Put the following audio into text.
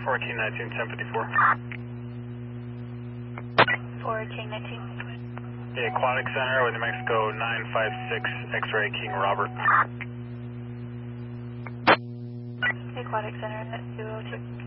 4 King 19, 1054. 4 King 19. The Aquatic Center with New Mexico 956 X-Ray King Robert. The Aquatic Center at 202.